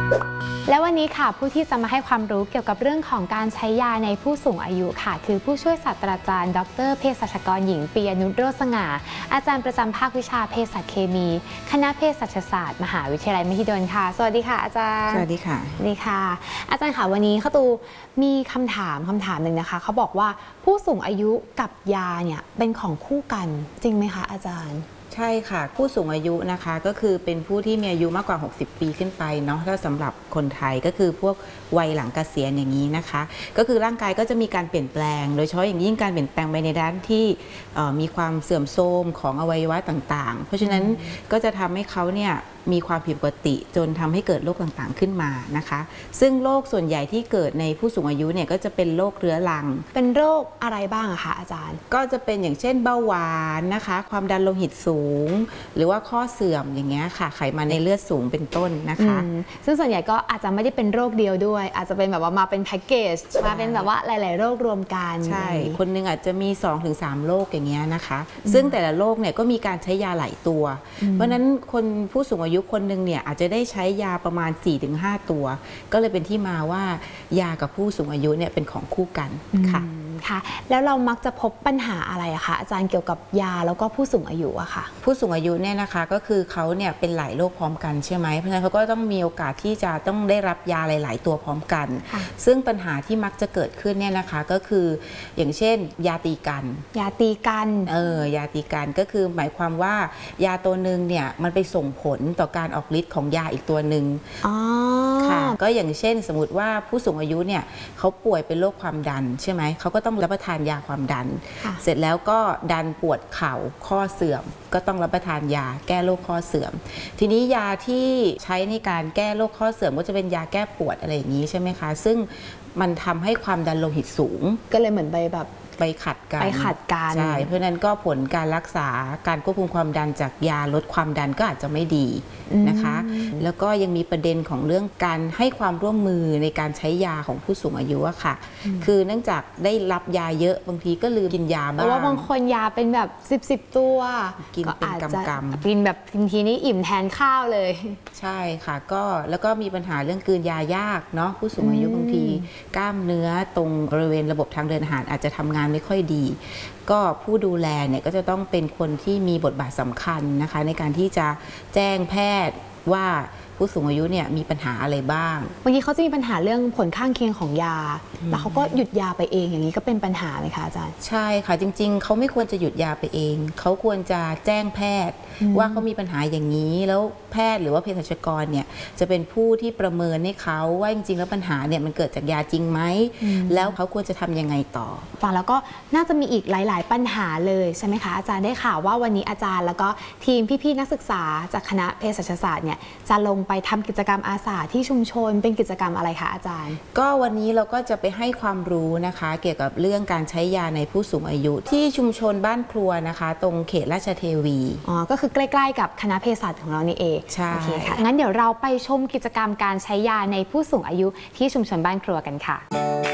และวันนี้ค่ะผู้ที่จะมาให้ความรู้เกี่ยวกับเรื่องของการใช้ยาในผู้สูงอายุค่ะคือผู้ช่วยศาสตราจารย์ดรเภสัชกรหญิงปียนุชโรจน์สง่าอาจารย์ประจำภาควิชาเภสัชเคมีคณะเภสัชศาสตร์มหาวิทยาลัยมหิดลค่ะสวัสดีค่ะอาจารย์สวัสดีค่ะสวัสดีค่ะอาจารย์ค่ะวันนี้ข้าตูมีคำถามหนึ่งนะคะเขาบอกว่าผู้สูงอายุกับยาเนี่ยเป็นของคู่กันจริงไหมคะอาจารย์ใช่ค่ะผู้สูงอายุนะคะก็คือเป็นผู้ที่มีอายุมากกว่า60ปีขึ้นไปเนาะถ้าสำหรับคนไทยก็คือพวกวัยหลังเกษียณอย่างนี้นะคะก็คือร่างกายก็จะมีการเปลี่ยนแปลงโดยเฉพาะอย่างยิ่งการเปลี่ยนแปลงไปในด้านที่มีความเสื่อมโทรมของอวัยวะต่างๆเพราะฉะนั้นก็จะทำให้เขาเนี่ยมีความผิดปกติจนทำให้เกิดโรคต่างๆขึ้นมานะคะซึ่งโรคส่วนใหญ่ที่เกิดในผู้สูงอายุเนี่ยก็จะเป็นโรคเรื้อรังเป็นโรคอะไรบ้างอะคะอาจารย์ก็จะเป็นอย่างเช่นเบาหวานนะคะความดันโลหิตสูงหรือว่าข้อเสื่อมอย่างเงี้ยค่ะไขมันในเลือดสูงเป็นต้นนะคะซึ่งส่วนใหญ่ก็อาจจะไม่ได้เป็นโรคเดียวด้วยอาจจะเป็นแบบว่ามาเป็นแพ็กเกจมาเป็นแบบว่าหลายๆโรครวมกันใช่คนนึงอาจจะมี 2-3 โรคอย่างเงี้ยนะคะซึ่งแต่ละโรคเนี่ยก็มีการใช้ยาหลายตัวเพราะนั้นคนผู้สูงอายุคนนึงเนี่ยอาจจะได้ใช้ยาประมาณ 4-5 ตัวก็เลยเป็นที่มาว่ายากับผู้สูงอายุเนี่ยเป็นของคู่กันค่ะค่ะแล้วเรามักจะพบปัญหาอะไรอะคะอาจารย์เกี่ยวกับยาแล้วก็ผู้สูงอายุอะค่ะผู้สูงอายุเนี่ยนะคะก็คือเขาเนี่ยเป็นหลายโรคพร้อมกันใช่ไหมเพราะฉะนั้นเขาก็ต้องมีโอกาสที่จะต้องได้รับยาหลายๆตัวพร้อมกันซึ่งปัญหาที่มักจะเกิดขึ้นเนี่ยนะคะก็คืออย่างเช่นยาตีกันยาตีกันยาตีกันก็คือหมายความว่ายาตัวหนึ่งเนี่ยมันไปส่งผลต่อการออกฤทธิ์ของยาอีกตัวหนึ่งค่ะก็อย่างเช่นสมมติว่าผู้สูงอายุเนี่ยเขาป่วยเป็นโรคความดันใช่ไหมเขาก็ต้องรับประทานยาความดันเสร็จแล้วก็ดันปวดเข่าข้อเสื่อมก็ต้องรับประทานยาแก้โรคข้อเสื่อมทีนี้ยาที่ใช้ในการแก้โรคข้อเสื่อมก็จะเป็นยาแก้ปวดอะไรอย่างนี้ใช่ไหมคะซึ่งมันทำให้ความดันโลหิตสูงก็เลยเหมือนไปขัดกันใช่เพราะนั้นก็ผลการรักษาการควบคุมความดันจากยาลดความดันก็อาจจะไม่ดีนะคะแล้วก็ยังมีประเด็นของเรื่องการให้ความร่วมมือในการใช้ยาของผู้สูงอายุอะค่ะคือเนื่องจากได้รับยาเยอะบางทีก็ลืมกินยาบ้างเพราะว่าบางคนยาเป็นแบบ10ตัวกินเป็นกำๆกินแบบทีนี้อิ่มแทนข้าวเลยใช่ค่ะก็แล้วก็มีปัญหาเรื่องกลืนยายากเนาะผู้สูงอายุบางทีกล้ามเนื้อตรงบริเวณระบบทางเดินอาหารอาจจะทำงานไม่ค่อยดีก็ผู้ดูแลเนี่ยก็จะต้องเป็นคนที่มีบทบาทสำคัญนะคะในการที่จะแจ้งแพทย์ว่าผู้สูงอายุเนี่ยมีปัญหาอะไรบ้างบางทีเขาจะมีปัญหาเรื่องผลข้างเคียงของยาแล้วเขาก็หยุดยาไปเองอย่างนี้ก็เป็นปัญหาไหมคะอาจารย์ใช่ค่ะจริงๆเขาไม่ควรจะหยุดยาไปเองเขาควรจะแจ้งแพทย์ว่าเขามีปัญหาอย่างนี้แล้วแพทย์หรือว่าเภสัชกรเนี่ยจะเป็นผู้ที่ประเมินให้เขาว่าจริงๆแล้วปัญหาเนี่ยมันเกิดจากยาจริงไหมแล้วเขาควรจะทำยังไงต่อฟังแล้วก็น่าจะมีอีกหลายๆปัญหาเลยใช่ไหมคะอาจารย์ได้ข่าวว่าวันนี้อาจารย์แล้วก็ทีมพี่ๆนักศึกษาจากคณะเภสัชศาสตร์เนี่ยจะลงไปทำกิจกรรมอาสาที่ชุมชนเป็นกิจกรรมอะไรคะอาจารย์ก็วันนี้เราก็จะไปให้ความรู้นะคะเกี่ยวกับเรื่องการใช้ยาในผู้สูงอายุที่ชุมชนบ้านครัวนะคะตรงเขตราชเทวีก็คือใกล้ๆกับคณะเภสัชของเรานี่เองใช่โอเคค่ะงั้นเดี๋ยวเราไปชมกิจกรรมการใช้ยาในผู้สูงอายุที่ชุมชนบ้านครัวกันค่ะ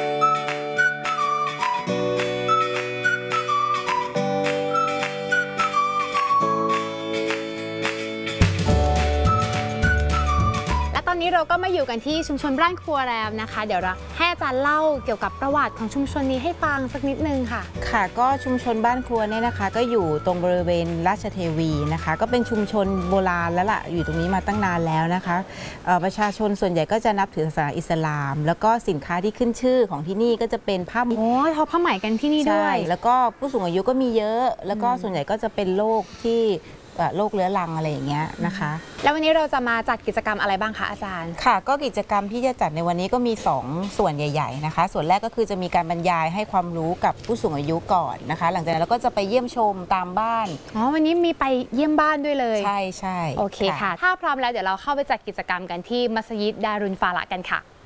ตอนนี้เราก็มาอยู่กันที่ชุมชนบ้านครัวแล้วนะคะเดี๋ยวเราให้อาจารย์เล่าเกี่ยวกับประวัติของชุมชนนี้ให้ฟังสักนิดนึงค่ะค่ะก็ชุมชนบ้านครัวเนี่ยนะคะก็อยู่ตรงบริเวณราชเทวีนะคะก็เป็นชุมชนโบราณแล้วล่ะอยู่ตรงนี้มาตั้งนานแล้วนะคะประชาชนส่วนใหญ่ก็จะนับถือศาสนาอิสลามแล้วก็สินค้าที่ขึ้นชื่อของที่นี่ก็จะเป็นผ้าทอผ้าไหมกันที่นี่ด้วยแล้วก็ผู้สูงอายุก็มีเยอะแล้วก็ส่วนใหญ่ก็จะเป็นโรคที่โรคเรื้อรังอะไรอย่างเงี้ยนะคะแล้ววันนี้เราจะมาจัดกิจกรรมอะไรบ้างคะอาจารย์ค่ะก็กิจกรรมที่จะจัดในวันนี้ก็มี2ส่วนใหญ่ๆนะคะส่วนแรกก็คือจะมีการบรรยายให้ความรู้กับผู้สูงอายุก่อนนะคะหลังจากนั้นเราก็จะไปเยี่ยมชมตามบ้านวันนี้มีไปเยี่ยมบ้านด้วยเลยใช่โอเคค่ะถ้าพร้อมแล้วเดี๋ยวเราเข้าไปจัดกิจกรรมกันที่มัสยิดดารุนฟาละกันค่ะ